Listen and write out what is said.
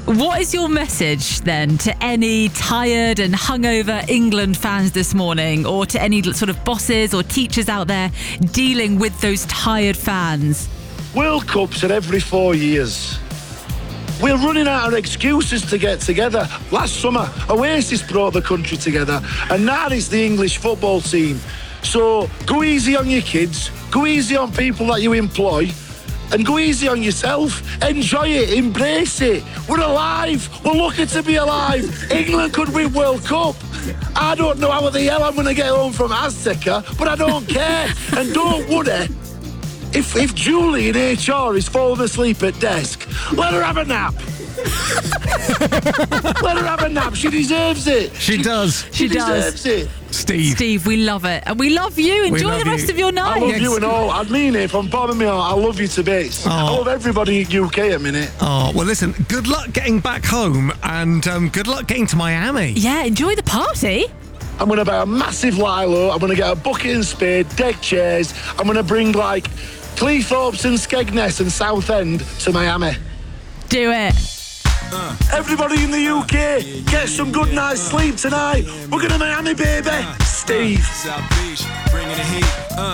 What is your message then to any tired and hungover England fans this morning, or to any sort of bosses or teachers out there dealing with those tired fans? World Cups are every 4 years. We're running out of excuses to get together. Last summer, Oasis brought the country together, and now it's the English football team. So go easy on your kids, go easy on people that you employ, and go easy on yourself. Enjoy it, embrace it. We're alive, we're lucky to be alive. England could win World Cup. I don't know how the hell I'm going to get home from Azteca, but I don't care. And don't worry, if Julie in HR is falling asleep at desk, let her have a nap. Let her have a nap. She deserves it. She does. She deserves it. Steve, we love it. And we love you. Enjoy love the rest you. of your night. I love you and all. I mean it from bottom of my heart. I love you to bits. I love everybody in UK at minute. Oh, well, listen, good luck getting back home, and good luck getting to Miami. Yeah, enjoy the party. I'm going to buy a massive Lilo. I'm going to get a bucket and spade, deck chairs. I'm going to bring like Cleethorpes and Skegness and Southend to Miami. Do it. Everybody in the UK, get some good night's sleep tonight. We're going to Miami, baby. Steve. South Beach, bringing the heat.